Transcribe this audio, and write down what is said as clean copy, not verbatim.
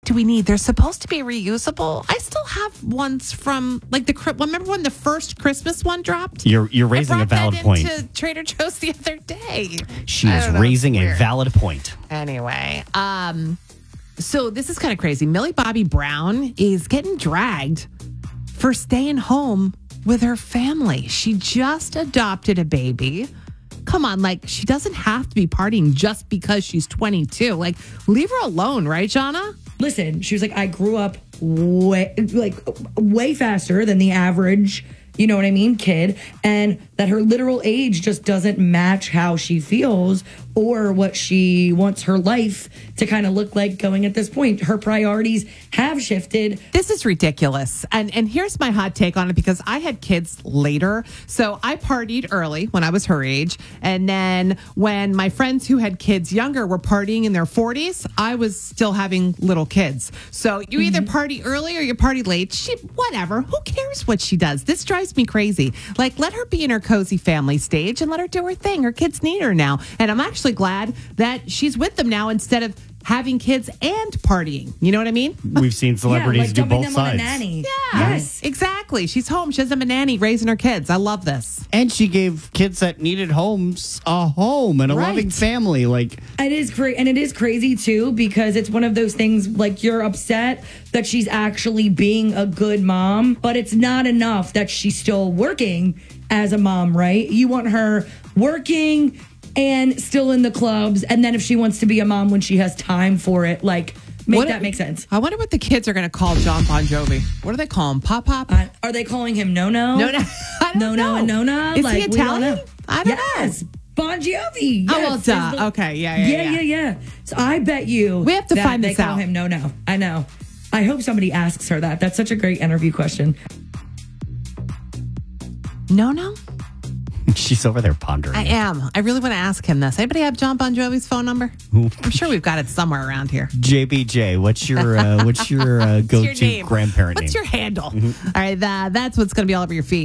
do we need? They're supposed to be reusable. I still have ones from remember when the first Christmas one dropped? You're raising a valid point. To Trader Joe's the other day. She is raising a valid point. Anyway, so this is kind of crazy. Millie Bobby Brown is getting dragged for staying home with her family. She just adopted a baby. Come on, she doesn't have to be partying just because she's 22. Leave her alone, right, Jana? Listen, she was like, I grew up way faster than the average, you know what I mean, kid, and that her literal age just doesn't match how she feels or what she wants her life to kind of look like going at this point. Her priorities have shifted. This is ridiculous. And here's my hot take on it, because I had kids later. So I partied early when I was her age. And then when my friends who had kids younger were partying in their 40s, I was still having little kids. So you either party early or you party late. Whatever. Who cares what she does? This drives me crazy. Let her be in her cozy family stage and let her do her thing. Her kids need her now. And I'm actually glad that she's with them now instead of having kids and partying. You know what I mean? We've seen celebrities do both them sides. On a nanny. Yeah, yes, exactly. She's home. She doesn't have a nanny raising her kids. I love this. And she gave kids that needed homes a home and a loving family. It is great, and it is crazy too, because it's one of those things you're upset that she's actually being a good mom, but it's not enough that she's still working as a mom, right? You want her working and still in the clubs, and then if she wants to be a mom when she has time for it, make sense. I wonder what the kids are going to call John Bon Jovi. What do they call him? Pop? Are they calling him No-No? No-No. No-No and No-No? Is he Italian? I don't know. Yes. Bon Jovi. Oh, well, duh. Okay, yeah. So I bet you we have to find this out. They call him No-No. I know. I hope somebody asks her that. That's such a great interview question. No? She's over there pondering. I am. I really want to ask him this. Anybody have John Bon Jovi's phone number? I'm sure we've got it somewhere around here. JBJ, what's your go-to grandparent name? What's your handle? All right, that's what's going to be all over your feed.